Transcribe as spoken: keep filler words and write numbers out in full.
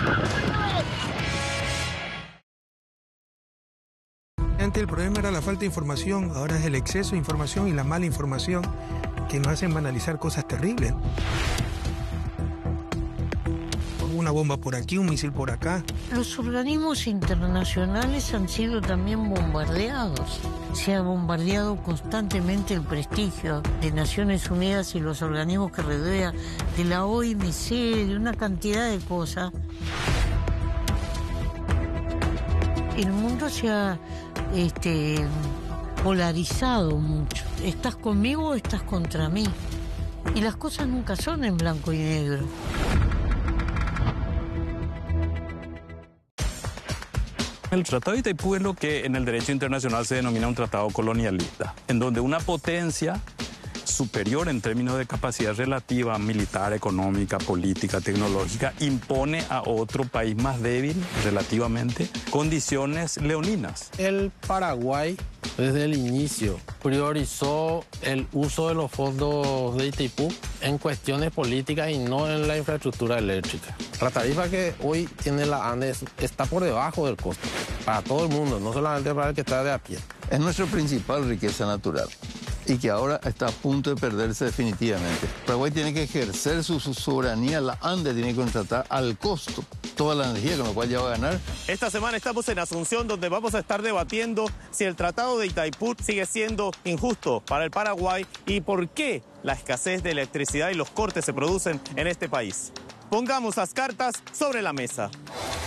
Antes el problema era la falta de información, ahora es el exceso de información y la mala información que nos hacen banalizar cosas terribles. Una bomba por aquí, un misil por acá. Los organismos internacionales han sido también bombardeados. Se ha bombardeado constantemente el prestigio de Naciones Unidas y los organismos que rodean, de la O M C, de una cantidad de cosas. El mundo se ha este, polarizado mucho. Estás conmigo o estás contra mí. Y las cosas nunca son en blanco y negro. El Tratado de Itaipú es lo que en el derecho internacional se denomina un tratado colonialista, en donde una potencia superior en términos de capacidad relativa, militar, económica, política, tecnológica, impone a otro país más débil relativamente condiciones leoninas. El Paraguay, desde el inicio, priorizó el uso de los fondos de Itaipú en cuestiones políticas y no en la infraestructura eléctrica. La tarifa que hoy tiene la Andes está por debajo del costo, para todo el mundo, no solamente para el que está de a pie. Es nuestra principal riqueza natural y que ahora está a punto de perderse definitivamente. Paraguay tiene que ejercer su, su soberanía, la Andes tiene que contratar al costo toda la energía, con lo cual ya va a ganar. Esta semana estamos en Asunción, donde vamos a estar debatiendo si el Tratado de Itaipú sigue siendo injusto para el Paraguay y por qué la escasez de electricidad y los cortes se producen en este país. Pongamos las cartas sobre la mesa.